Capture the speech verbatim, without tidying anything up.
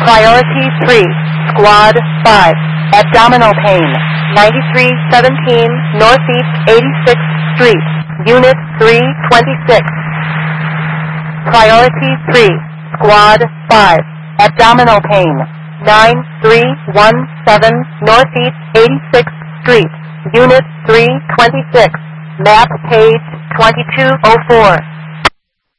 Priority three, Squad five, abdominal pain, ninety-three seventeen Northeast eighty-sixth Street, Unit three twenty-six. Priority three, Squad five, abdominal pain, nine three one seven Northeast eighty-sixth Street, Unit three twenty-six, map page twenty-two oh four.